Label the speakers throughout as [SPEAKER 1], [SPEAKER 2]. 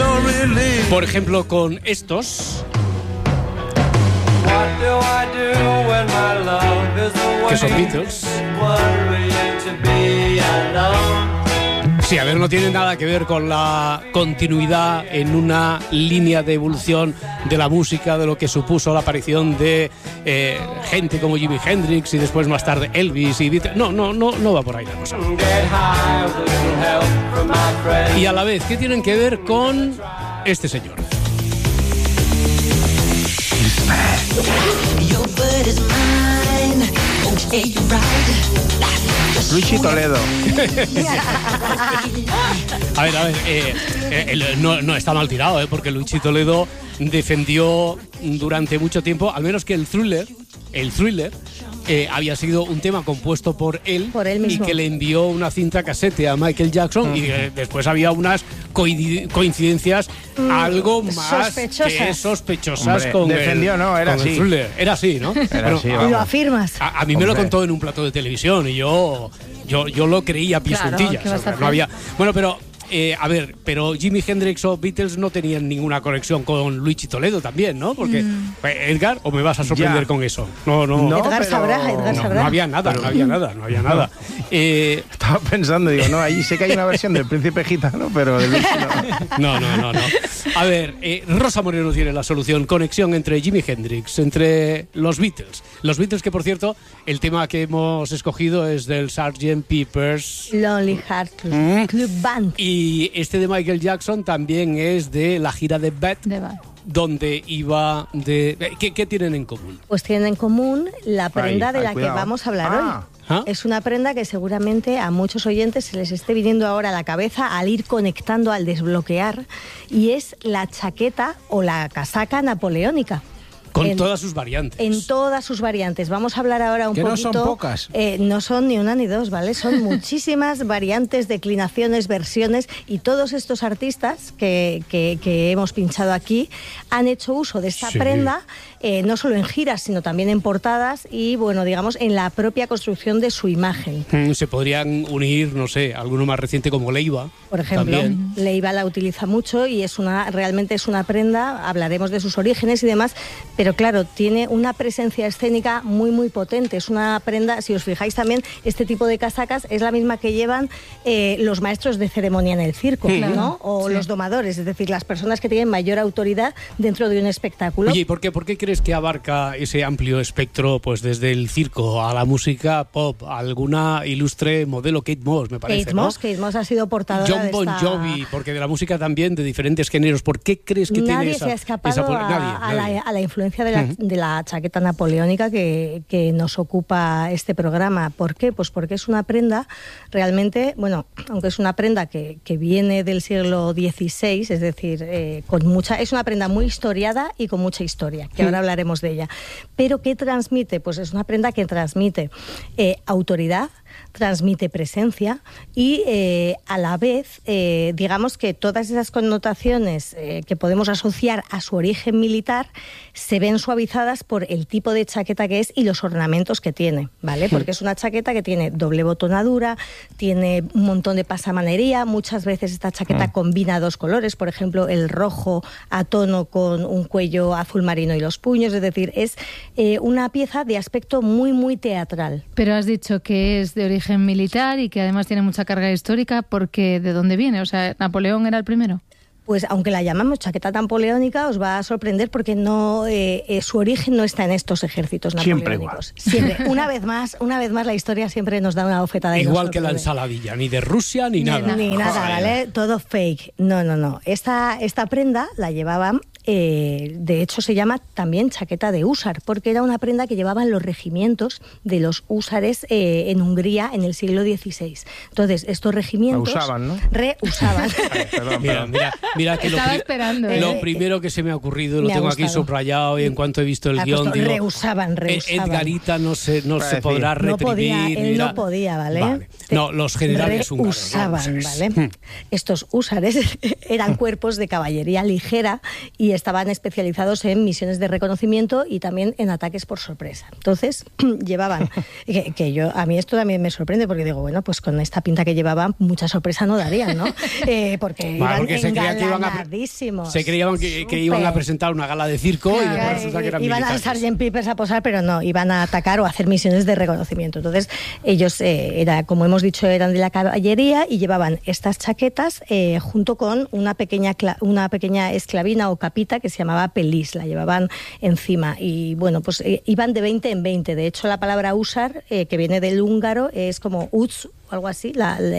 [SPEAKER 1] Por ejemplo, con estos, que son Beatles. Sí, a ver, no tiene nada que ver con la continuidad en una línea de evolución de la música, de lo que supuso la aparición de gente como Jimi Hendrix y después más tarde Elvis y Beatles. No va por ahí la cosa. Y a la vez, ¿qué tienen que ver con este señor?
[SPEAKER 2] Luigi Toledo.
[SPEAKER 1] A ver, no está mal tirado, porque Luigi Toledo defendió durante mucho tiempo, al menos que el Thriller había sido un tema compuesto por él
[SPEAKER 3] mismo,
[SPEAKER 1] y que le envió una cinta casete a Michael Jackson y después había unas coincidencias algo más sospechosas.
[SPEAKER 2] Hombre,
[SPEAKER 1] con
[SPEAKER 2] defendió, ¿no? Era
[SPEAKER 1] con
[SPEAKER 2] así.
[SPEAKER 1] el Thriller. Era así, ¿no?
[SPEAKER 2] Era así,
[SPEAKER 3] ¿Lo afirmas?
[SPEAKER 1] A mí me lo contó en un plato de televisión y yo lo creía a pies juntillas.
[SPEAKER 3] ¿qué vas a
[SPEAKER 1] No había. Bueno, pero pero Jimi Hendrix o Beatles no tenían ninguna conexión con Luigi Toledo también, ¿no? Porque Edgar, ¿o me vas a sorprender con eso? No.
[SPEAKER 3] Edgar sabrá.
[SPEAKER 1] No había nada.
[SPEAKER 2] Estaba pensando, digo, no, ahí sé que hay una versión del Príncipe Gitano, pero de Luigi
[SPEAKER 1] no. A ver, Rosa Moreno tiene la solución. Conexión entre Jimi Hendrix, entre los Beatles. Los Beatles, que por cierto, el tema que hemos escogido es del Sgt. Pepper's
[SPEAKER 3] Lonely Hearts Club Band.
[SPEAKER 1] Y este de Michael Jackson también es de la gira de Bad, donde iba de... ¿Qué tienen en común?
[SPEAKER 3] Pues tienen en común la prenda de la
[SPEAKER 2] cuidado.
[SPEAKER 3] que vamos a hablar hoy. Es una prenda que seguramente a muchos oyentes se les esté viniendo ahora a la cabeza al ir conectando, al desbloquear, y es la chaqueta o la casaca napoleónica.
[SPEAKER 1] Con todas sus variantes.
[SPEAKER 3] En todas sus variantes. Vamos a hablar ahora un poquito...
[SPEAKER 2] Que no son pocas.
[SPEAKER 3] No son ni una ni dos, ¿vale? Son muchísimas variantes, declinaciones, versiones, y todos estos artistas que hemos pinchado aquí han hecho uso de esta prenda, no solo en giras, sino también en portadas y, bueno, digamos, en la propia construcción de su imagen.
[SPEAKER 1] Se podrían unir, no sé, alguno más reciente como Leiva.
[SPEAKER 3] Por ejemplo,
[SPEAKER 1] también.
[SPEAKER 3] Leiva la utiliza mucho y realmente es una prenda, hablaremos de sus orígenes y demás, pero claro, tiene una presencia escénica muy, muy potente. Es una prenda, si os fijáis también, este tipo de casacas es la misma que llevan los maestros de ceremonia en el circo, ¿no? O los domadores, es decir, las personas que tienen mayor autoridad dentro de un espectáculo.
[SPEAKER 1] Oye, ¿y por qué crees que abarca ese amplio espectro, pues desde el circo a la música pop, a alguna ilustre modelo? Kate Moss, me parece,
[SPEAKER 3] Kate Moss ha sido portadora
[SPEAKER 1] John Bon Jovi, porque de la música también, de diferentes géneros. ¿Por qué crees que tiene
[SPEAKER 3] nadie
[SPEAKER 1] esa...
[SPEAKER 3] se ha escapado
[SPEAKER 1] nadie.
[SPEAKER 3] a la influencia de la chaqueta napoleónica que nos ocupa este programa? ¿Por qué? Pues porque es una prenda realmente, bueno, aunque es una prenda que viene del siglo XVI, es decir, es una prenda muy historiada y con mucha historia, que ahora hablaremos de ella. Pero ¿qué transmite? Pues es una prenda que transmite autoridad, transmite presencia y a la vez, digamos que todas esas connotaciones que podemos asociar a su origen militar se ven suavizadas por el tipo de chaqueta que es y los ornamentos que tiene, ¿vale? Porque es una chaqueta que tiene doble botonadura, tiene un montón de pasamanería, muchas veces esta chaqueta combina dos colores, por ejemplo, el rojo a tono con un cuello azul marino y los puños, es decir, es una pieza de aspecto muy, muy teatral.
[SPEAKER 4] Pero has dicho que es de origen militar y que además tiene mucha carga histórica, porque ¿de dónde viene? O sea, ¿Napoleón era el primero?
[SPEAKER 3] Pues aunque la llamamos chaqueta napoleónica, os va a sorprender porque no su origen no está en estos ejércitos napoleónicos. Siempre. Una vez más la historia siempre nos da una bofetada.
[SPEAKER 1] Igual que la ensaladilla, ni de Rusia ni nada.
[SPEAKER 3] Ni nada, ¿vale? Todo fake. No. Esta prenda la llevaban, de hecho se llama también chaqueta de húsar, porque era una prenda que llevaban los regimientos de los húsares en Hungría en el siglo XVI. Entonces, estos regimientos...
[SPEAKER 2] Reusaban, ¿no?
[SPEAKER 3] Reusaban.
[SPEAKER 1] Mira que lo primero que se me ha ocurrido, lo tengo aquí subrayado y en cuanto he visto el guión digo...
[SPEAKER 3] Reusaban.
[SPEAKER 1] Edgarita no se podrá reprimir.
[SPEAKER 3] Él no podía, ¿vale?
[SPEAKER 1] No, los generales húngaros.
[SPEAKER 3] Reusaban, ¿vale? Estos húsares eran cuerpos de caballería ligera y y estaban especializados en misiones de reconocimiento y también en ataques por sorpresa. Entonces, llevaban, a mí esto también me sorprende, porque digo, bueno, pues con esta pinta que llevaban, mucha sorpresa no darían, ¿no? Porque iban engalanadísimos.
[SPEAKER 1] Se creían que iban a presentar una gala de circo y después resulta que eran
[SPEAKER 3] iban
[SPEAKER 1] militares.
[SPEAKER 3] a Sgt. Peppers a posar, pero no, iban a atacar o a hacer misiones de reconocimiento. Entonces, ellos, como hemos dicho, eran de la caballería y llevaban estas chaquetas junto con una pequeña esclavina o capita que se llamaba pelis, la llevaban encima. Y bueno, pues iban de 20 en 20. De hecho, la palabra húsar, que viene del húngaro, es como uts, algo así.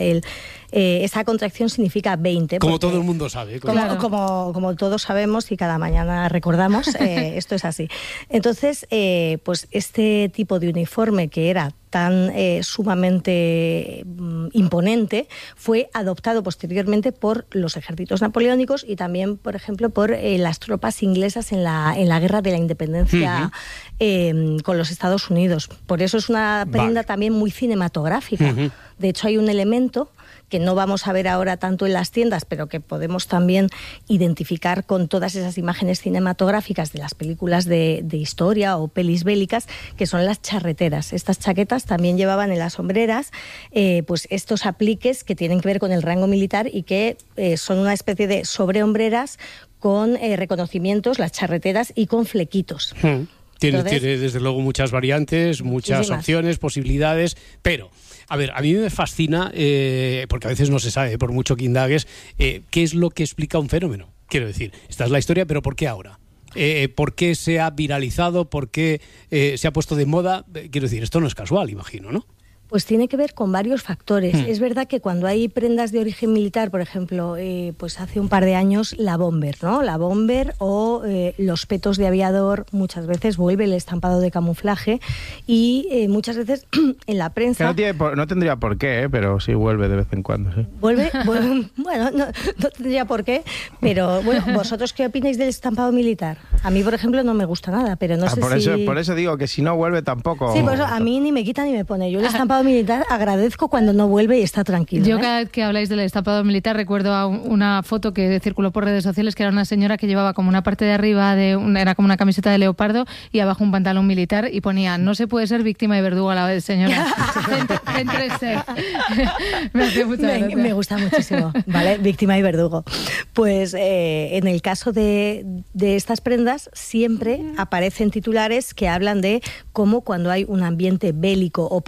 [SPEAKER 3] Esa contracción significa 20.
[SPEAKER 1] Como todo el mundo sabe.
[SPEAKER 3] Claro. Como todos sabemos y cada mañana recordamos, esto es así. Entonces, pues este tipo de uniforme que era tan sumamente imponente fue adoptado posteriormente por los ejércitos napoleónicos y también, por ejemplo, por las tropas inglesas en la Guerra de la Independencia con los Estados Unidos. Por eso es una prenda también muy cinematográfica. De hecho, hay un elemento que no vamos a ver ahora tanto en las tiendas, pero que podemos también identificar con todas esas imágenes cinematográficas de las películas de historia o pelis bélicas, que son las charreteras. Estas chaquetas también llevaban en las sombreras pues estos apliques que tienen que ver con el rango militar y que son una especie de sobrehombreras con reconocimientos, las charreteras, y con flequitos.
[SPEAKER 1] Tiene desde luego muchas variantes, muchas opciones, posibilidades, pero a ver, a mí me fascina, porque a veces no se sabe, por mucho que indagues, qué es lo que explica un fenómeno. Quiero decir, esta es la historia, pero ¿por qué ahora? ¿Por qué se ha viralizado? ¿Por qué se ha puesto de moda? Quiero decir, esto no es casual, imagino, ¿no?
[SPEAKER 3] Pues tiene que ver con varios factores. Es verdad que cuando hay prendas de origen militar, por ejemplo, pues hace un par de años la bomber, ¿no? La bomber o los petos de aviador, muchas veces vuelve el estampado de camuflaje y muchas veces en la prensa...
[SPEAKER 2] No tendría por qué, pero sí vuelve de vez en cuando, sí.
[SPEAKER 3] Vuelve, bueno, no tendría por qué, pero bueno, ¿vosotros qué opináis del estampado militar? A mí, por ejemplo, no me gusta nada, pero no sé
[SPEAKER 2] por eso digo que si no vuelve tampoco...
[SPEAKER 3] Sí, por eso a mí ni me quita ni me pone. Yo el estampado militar agradezco cuando no vuelve y está tranquilo.
[SPEAKER 4] Yo cada vez que habláis del estampado militar recuerdo a una foto que circuló por redes sociales, que era una señora que llevaba como una parte de arriba era como una camiseta de leopardo y abajo un pantalón militar y ponía: no se puede ser víctima y verdugo a la vez, señora. Céntrese. Me hace mucha gracia.
[SPEAKER 3] Me gusta muchísimo, ¿vale? Víctima y verdugo. Pues en el caso de estas prendas siempre aparecen titulares que hablan de cómo cuando hay un ambiente bélico o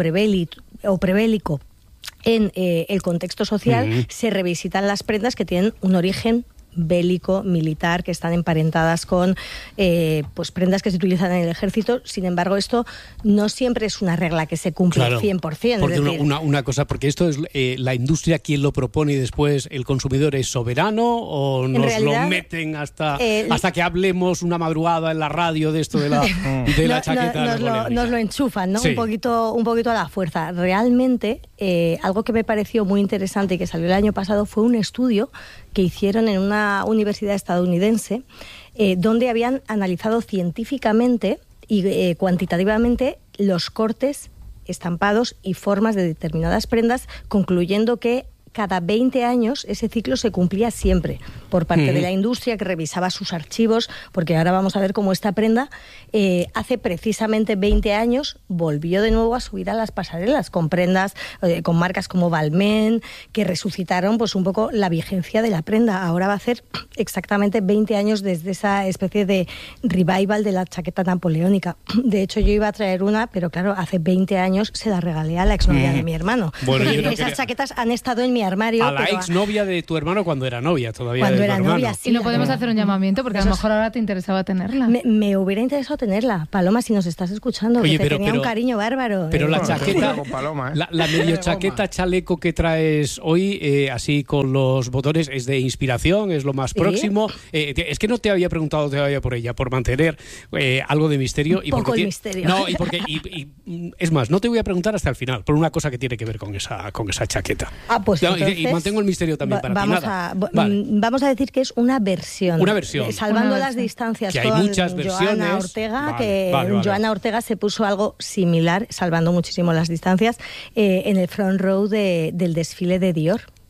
[SPEAKER 3] prebélico en el contexto social, se revisitan las prendas que tienen un origen bélico, militar, que están emparentadas con pues prendas que se utilizan en el ejército. Sin embargo, esto no siempre es una regla que se cumple al 100%.
[SPEAKER 1] Porque
[SPEAKER 3] es decir,
[SPEAKER 1] una cosa, porque esto es la industria quien lo propone y después el consumidor es soberano, o nos realidad, lo meten hasta que hablemos una madrugada en la radio de esto de la chaqueta.
[SPEAKER 3] Nos lo enchufan, ¿no?
[SPEAKER 1] Sí.
[SPEAKER 3] Un poquito a la fuerza. Realmente, algo que me pareció muy interesante y que salió el año pasado fue un estudio que hicieron en una universidad estadounidense, donde habían analizado científicamente y cuantitativamente los cortes, estampados y formas de determinadas prendas, concluyendo que cada 20 años ese ciclo se cumplía siempre por parte de la industria, que revisaba sus archivos, porque ahora vamos a ver cómo esta prenda hace precisamente 20 años volvió de nuevo a subir a las pasarelas con prendas, con marcas como Balmain, que resucitaron pues un poco la vigencia de la prenda. Ahora va a ser exactamente 20 años desde esa especie de revival de la chaqueta napoleónica. De hecho, yo iba a traer una, pero claro, hace 20 años se la regalé a la exnovia de mi hermano.
[SPEAKER 1] Bueno,
[SPEAKER 3] esas chaquetas han estado en mi armario.
[SPEAKER 1] A la exnovia de tu hermano cuando era novia todavía.
[SPEAKER 3] Cuando era novia, sí.
[SPEAKER 4] Y no podemos hacer un llamamiento, porque a lo mejor ahora te interesaba tenerla.
[SPEAKER 3] Me hubiera interesado tenerla. Paloma, si nos estás escuchando,
[SPEAKER 1] oye,
[SPEAKER 3] que tenía un cariño bárbaro.
[SPEAKER 1] Pero la chaqueta,
[SPEAKER 2] Paloma,
[SPEAKER 1] la medio chaqueta chaleco que traes hoy, así con los botones, ¿es de inspiración? ¿Es lo más próximo? Es que no te había preguntado todavía por ella, por mantener algo de misterio.
[SPEAKER 3] Un poco el misterio.
[SPEAKER 1] No, y es más, no te voy a preguntar hasta el final, por una cosa que tiene que ver con esa chaqueta.
[SPEAKER 3] Pues
[SPEAKER 1] no,
[SPEAKER 3] entonces,
[SPEAKER 1] y mantengo el misterio también para ti.
[SPEAKER 3] Vamos a decir que es una versión.
[SPEAKER 1] Una versión.
[SPEAKER 3] Salvando las distancias
[SPEAKER 1] que hay
[SPEAKER 3] con
[SPEAKER 1] muchas versiones.
[SPEAKER 3] Joana Ortega, Joana Ortega se puso algo similar, salvando muchísimo las distancias, en el front row del desfile de Dior.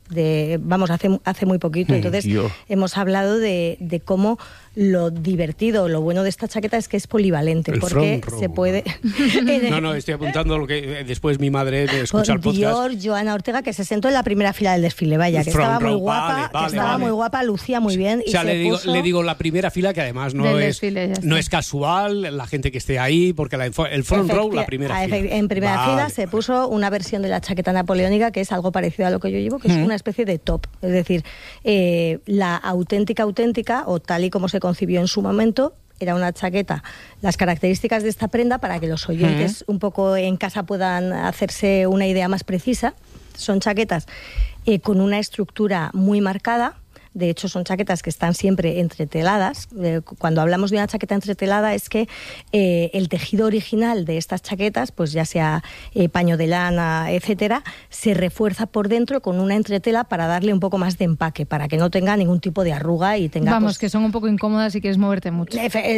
[SPEAKER 3] hace muy poquito. Entonces hemos hablado de cómo lo divertido, lo bueno de esta chaqueta es que es polivalente, porque se puede...
[SPEAKER 1] No, estoy apuntando lo que después mi madre escucha el podcast.
[SPEAKER 3] Dior, Joana Ortega, que se sentó en la primera fila del desfile, vaya, que estaba muy guapa, muy guapa, lucía muy bien.
[SPEAKER 1] O sea, le digo la primera fila, que además no es casual, la gente que esté ahí, porque el front row, la primera fila.
[SPEAKER 3] En primera fila se puso una versión de la chaqueta napoleónica, que es algo parecido a lo que yo llevo, que es una especie de top. Es decir, la auténtica, o tal y como se concibió en su momento, era una chaqueta. Las características de esta prenda, para que los oyentes un poco en casa puedan hacerse una idea más precisa, son chaquetas con una estructura muy marcada. De hecho, son chaquetas que están siempre entreteladas. Cuando hablamos de una chaqueta entretelada es que el tejido original de estas chaquetas, pues ya sea paño de lana, etcétera, se refuerza por dentro con una entretela para darle un poco más de empaque, para que no tenga ningún tipo de arruga y tenga...
[SPEAKER 4] Vamos, que son un poco incómodas si quieres moverte mucho.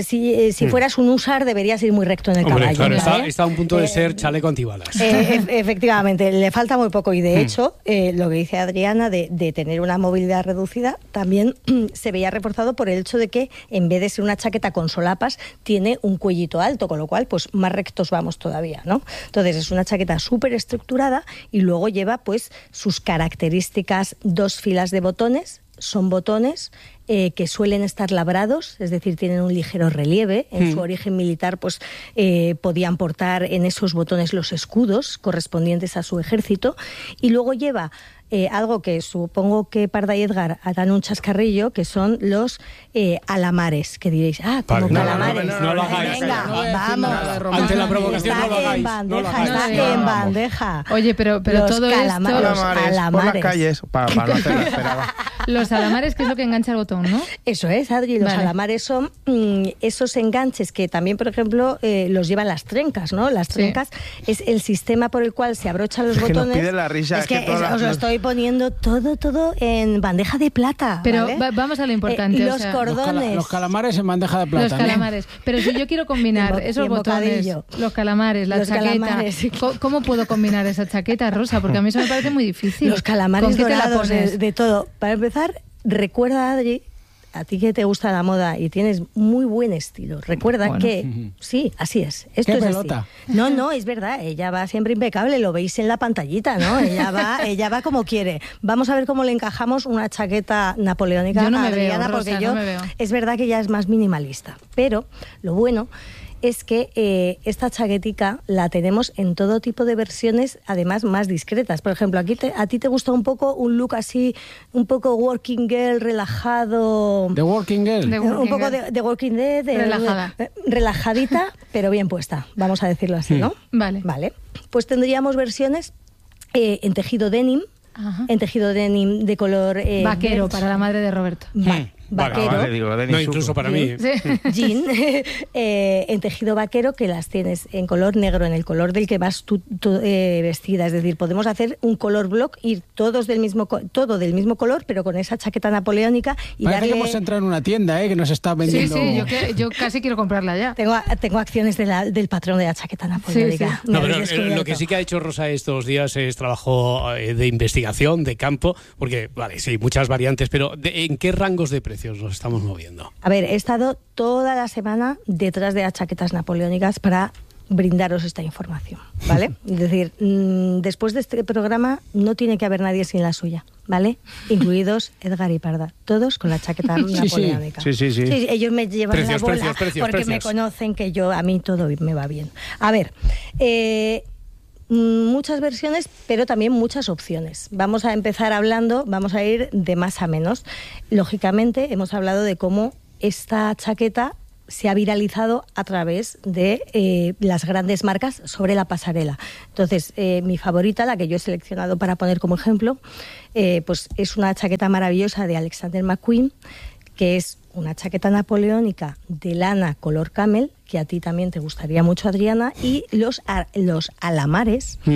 [SPEAKER 3] Si fueras un húsar, deberías ir muy recto en el caballo.
[SPEAKER 1] Claro, ¿vale? está a un punto de ser chaleco antibalas.
[SPEAKER 3] Efectivamente, le falta muy poco. Y de hecho, lo que dice Adriana de tener una movilidad reducida, también se veía reforzado por el hecho de que en vez de ser una chaqueta con solapas, tiene un cuellito alto, con lo cual pues más rectos vamos todavía, ¿no? Entonces es una chaqueta súper estructurada y luego lleva pues sus características 2 filas de botones. Son botones que suelen estar labrados, es decir, tienen un ligero relieve. En su origen militar pues podían portar en esos botones los escudos correspondientes a su ejército, y luego lleva algo que supongo que Parda y Edgar harán un chascarrillo, que son los alamares, que diréis, como calamares.
[SPEAKER 1] No lo hagáis.
[SPEAKER 3] Venga, vamos.
[SPEAKER 1] Ante la provocación no lo hagáis.
[SPEAKER 3] Está en bandeja.
[SPEAKER 4] Oye, pero todo esto...
[SPEAKER 3] Alamares.
[SPEAKER 2] Por las calles, para no hacer la esperada.
[SPEAKER 4] Los alamares, que es lo que engancha el botón, ¿no?
[SPEAKER 3] Eso es, Adri. Los alamares son esos enganches que también, por ejemplo, los llevan las trencas, ¿no? Las trencas es el sistema por el cual se abrochan los botones.
[SPEAKER 2] Que nos pide la risa.
[SPEAKER 3] Es que os lo estoy poniendo todo en bandeja de plata.
[SPEAKER 4] Pero
[SPEAKER 3] ¿vale?
[SPEAKER 4] Vamos a lo importante.
[SPEAKER 3] Los cordones.
[SPEAKER 5] Los calamares en bandeja de plata.
[SPEAKER 4] Los calamares. Pero si yo quiero combinar esos botones, los calamares, la chaqueta, ¿cómo puedo combinar esa chaqueta, Rosa? Porque a mí eso me parece muy difícil.
[SPEAKER 3] Los calamares dorados, de todo. Para empezar, recuerda, Adri, a ti que te gusta la moda y tienes muy buen estilo, recuerda que sí, así es. Esto
[SPEAKER 5] ¿Qué
[SPEAKER 3] es
[SPEAKER 5] pelota?
[SPEAKER 3] Así. No, es verdad, ella va siempre impecable, lo veis en la pantallita, ¿no? Ella va como quiere. Vamos a ver cómo le encajamos una chaqueta napoleónica a Adriana, porque yo es verdad que ella es más minimalista, pero lo bueno es que esta chaquetica la tenemos en todo tipo de versiones, además más discretas. Por ejemplo, a ti te gusta un poco un look así, un poco working girl, relajado.
[SPEAKER 5] ¿De working girl?
[SPEAKER 3] Un poco de working girl, relajadita, pero bien puesta, vamos a decirlo así, ¿no? Vale. Pues tendríamos versiones en tejido denim. Ajá. En tejido denim de color
[SPEAKER 4] vaquero,
[SPEAKER 3] verde.
[SPEAKER 4] Para la madre de Roberto.
[SPEAKER 3] Vaquero.
[SPEAKER 2] Vale, digo,
[SPEAKER 1] no, incluso para mí.
[SPEAKER 3] Jean, en tejido vaquero, que las tienes en color negro, en el color del que vas tú vestida. Es decir, podemos hacer un color block, ir todo del mismo color, pero con esa chaqueta napoleónica. Y
[SPEAKER 5] parece
[SPEAKER 3] darle...
[SPEAKER 5] que hemos entrado en una tienda que nos está vendiendo.
[SPEAKER 4] Sí, yo casi quiero comprarla ya.
[SPEAKER 3] Tengo acciones del patrón de la chaqueta napoleónica.
[SPEAKER 1] Sí. No, pero lo que sí que ha hecho Rosa estos días es trabajo de investigación, de campo, porque, vale, sí, muchas variantes, pero ¿en qué rangos de precios nos estamos moviendo?
[SPEAKER 3] A ver, he estado toda la semana detrás de las chaquetas napoleónicas para brindaros esta información, ¿vale? Es decir, después de este programa no tiene que haber nadie sin la suya, ¿vale? Incluidos Edgar y Parda, todos con la chaqueta napoleónica.
[SPEAKER 2] Sí.
[SPEAKER 3] Ellos me llevan
[SPEAKER 1] precios,
[SPEAKER 3] la bola porque me conocen que a mí todo me va bien. A ver, muchas versiones, pero también muchas opciones. Vamos a empezar vamos a ir de más a menos. Lógicamente, hemos hablado de cómo esta chaqueta se ha viralizado a través de las grandes marcas sobre la pasarela. Entonces, mi favorita, la que yo he seleccionado para poner como ejemplo, pues es una chaqueta maravillosa de Alexander McQueen, que es una chaqueta napoleónica de lana color camel, que a ti también te gustaría mucho, Adriana, y los alamares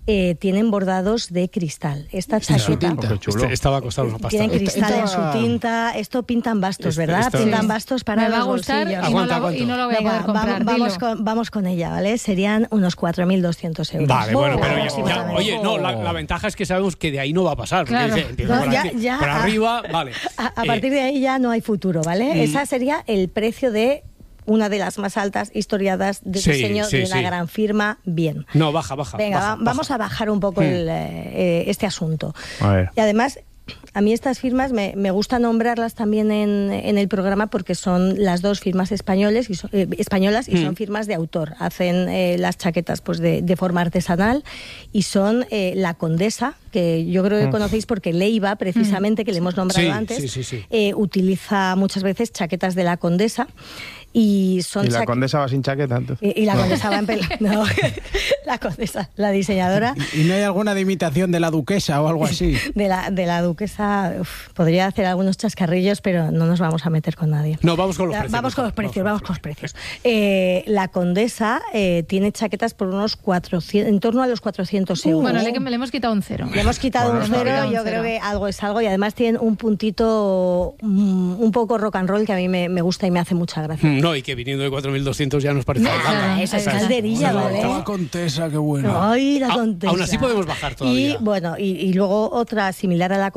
[SPEAKER 3] tienen bordados de cristal. Esta chaqueta
[SPEAKER 1] estaba a costar una pasta.
[SPEAKER 3] Tiene cristal en su tinta. Esto pintan bastos, ¿verdad? Pintan bastos para
[SPEAKER 4] me va
[SPEAKER 3] los
[SPEAKER 4] a gustar
[SPEAKER 3] bolsillos.
[SPEAKER 4] y no lo voy a poder comprar.
[SPEAKER 3] Vamos con ella, ¿vale? Serían unos 4.200 euros.
[SPEAKER 1] Vale, bueno, pero oye, no, la ventaja es que sabemos que de ahí no va a pasar.
[SPEAKER 4] Claro.
[SPEAKER 1] Por arriba, vale.
[SPEAKER 3] A partir de ahí ya no hay futuro, ¿vale? Esa sería el precio de una de las más altas historiadas de diseño de una gran firma. Bien.
[SPEAKER 1] No, baja.
[SPEAKER 3] Venga, vamos a bajar un poco este asunto.
[SPEAKER 2] A ver.
[SPEAKER 3] Y además, a mí estas firmas me gusta nombrarlas también en el programa porque son las dos firmas españolas y son firmas de autor. Hacen las chaquetas pues de forma artesanal y son La Condesa, que yo creo que conocéis porque Leiva, precisamente, que le hemos nombrado antes, utiliza muchas veces chaquetas de La Condesa. Y la
[SPEAKER 2] Condesa va sin chaqueta, entonces.
[SPEAKER 3] Y la Condesa va en pelo. No, la Condesa, la diseñadora.
[SPEAKER 5] ¿Y no hay alguna de imitación de la Duquesa o algo así?
[SPEAKER 3] De la Duquesa, podría hacer algunos chascarrillos, pero no nos vamos a meter con nadie.
[SPEAKER 1] No, vamos con los precios.
[SPEAKER 3] Vamos con los precios. La Condesa tiene chaquetas por unos 400, en torno a los 400 euros.
[SPEAKER 4] Bueno, le hemos quitado un cero.
[SPEAKER 3] Le hemos quitado un cero, yo creo que algo es algo, y además tienen un puntito un poco rock and roll que a mí me gusta y me hace mucha gracia.
[SPEAKER 1] No, y que viniendo de 4.200 ya nos parece...
[SPEAKER 3] Claro, esa es calderilla, ¿vale?
[SPEAKER 5] La Condesa, qué bueno.
[SPEAKER 3] Ay, la Condesa.
[SPEAKER 1] Aún así podemos bajar todavía.
[SPEAKER 3] Y bueno, y luego otra similar a la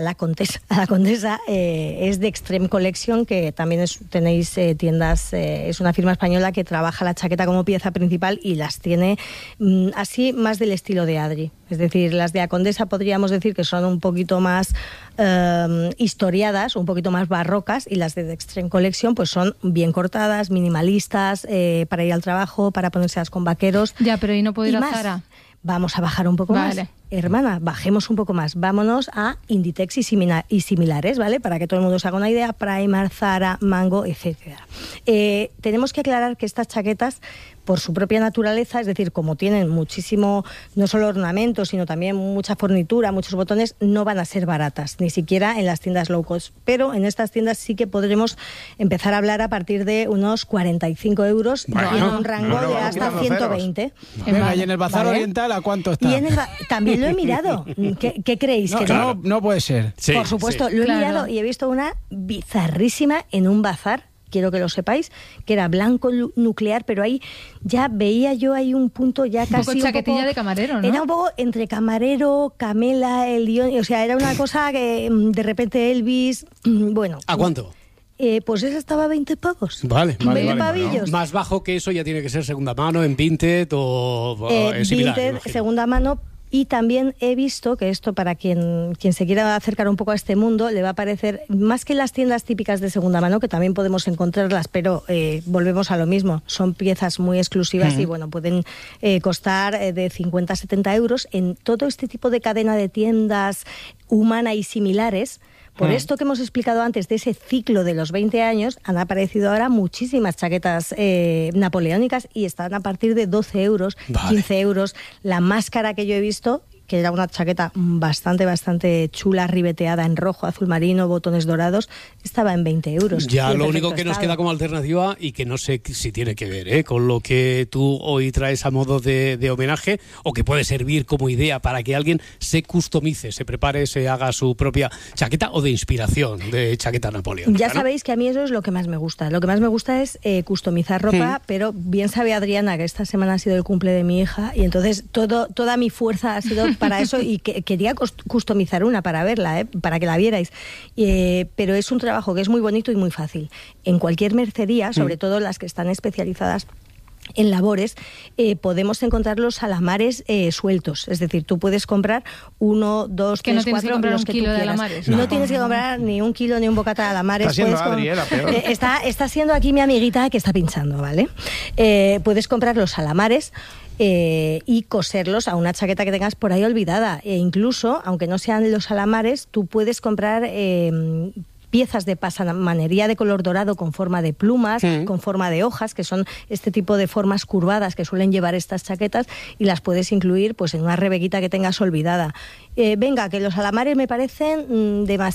[SPEAKER 3] Condesa es de Extreme Collection, que también tenéis tiendas, es una firma española que trabaja la chaqueta como pieza principal y las tiene así más del estilo de Adri. Es decir, las de la Condesa podríamos decir que son un poquito más historiadas, un poquito más barrocas, y las de The Extreme Collection pues son bien cortadas, minimalistas, para ir al trabajo, para ponérselas con vaqueros.
[SPEAKER 4] Ya, pero ¿y no puedo ir a
[SPEAKER 3] más.
[SPEAKER 4] Zara?
[SPEAKER 3] Vamos a bajar un poco más. Hermana, bajemos un poco más. Vámonos a Inditex y similares, ¿vale? Para que todo el mundo se haga una idea. Primark, Zara, Mango, etcétera. Tenemos que aclarar que estas chaquetas, por su propia naturaleza, es decir, como tienen muchísimo, no solo ornamentos, sino también mucha fornitura, muchos botones, no van a ser baratas, ni siquiera en las tiendas low cost. Pero en estas tiendas sí que podremos empezar a hablar a partir de unos 45 euros y en un rango de hasta 120.
[SPEAKER 5] Venga, y en el Bazar Oriental, ¿a cuánto está?
[SPEAKER 3] Y también lo he mirado. ¿Qué creéis?
[SPEAKER 5] No puede ser.
[SPEAKER 3] Sí, por supuesto, lo he mirado y he visto una bizarrísima en un bazar, quiero que lo sepáis, que era blanco nuclear, pero ahí ya veía yo ahí un punto ya casi...
[SPEAKER 4] Un poco chaquetilla de camarero, ¿no?
[SPEAKER 3] Era un poco entre camarero, Camela, el Lion, o sea, era una cosa que de repente Elvis, bueno...
[SPEAKER 1] ¿A cuánto?
[SPEAKER 3] Pues esa estaba a 20 pavos.
[SPEAKER 1] Vale.
[SPEAKER 3] 20 pavillos.
[SPEAKER 1] Más bajo que eso ya tiene que ser segunda mano, en Vinted o similar.
[SPEAKER 3] Vinted, segunda mano. Y también he visto que esto, para quien se quiera acercar un poco a este mundo, le va a parecer, más que las tiendas típicas de segunda mano, que también podemos encontrarlas, pero volvemos a lo mismo, son piezas muy exclusivas y bueno, pueden costar de 50 a 70 euros en todo este tipo de cadena de tiendas Humana y similares. Por esto que hemos explicado antes de ese ciclo de los 20 años, han aparecido ahora muchísimas chaquetas napoleónicas y están a partir de 12 euros, 15 euros. La más cara que yo he visto, que era una chaqueta bastante chula, ribeteada en rojo, azul marino, botones dorados, estaba en 20 euros.
[SPEAKER 1] Ya, lo único que nos queda como alternativa, y que no sé si tiene que ver con lo que tú hoy traes a modo de homenaje, o que puede servir como idea para que alguien se customice, se prepare, se haga su propia chaqueta, o de inspiración de chaqueta napoleónica.
[SPEAKER 3] Ya sabéis que a mí eso es lo que más me gusta. Lo que más me gusta es customizar ropa, pero bien sabe Adriana que esta semana ha sido el cumple de mi hija, y entonces toda mi fuerza ha sido para eso, y quería customizar una para verla, para que la vierais. Pero es un trabajo que es muy bonito y muy fácil. En cualquier mercería, sobre todo las que están especializadas en labores, podemos encontrar los alamares sueltos. Es decir, tú puedes comprar 1, 2, 3, 4, los que tú quieras. No tienes que comprar ni un kilo ni un bocata de alamares.
[SPEAKER 2] Está siendo Adri, la peor.
[SPEAKER 3] Está siendo aquí mi amiguita que está pinchando, ¿vale? Puedes comprar los alamares y coserlos a una chaqueta que tengas por ahí olvidada. E incluso, aunque no sean los alamares, tú puedes comprar piezas de pasamanería de color dorado con forma de plumas, con forma de hojas, que son este tipo de formas curvadas que suelen llevar estas chaquetas, y las puedes incluir pues en una rebequita que tengas olvidada. Venga, que los alamares me parecen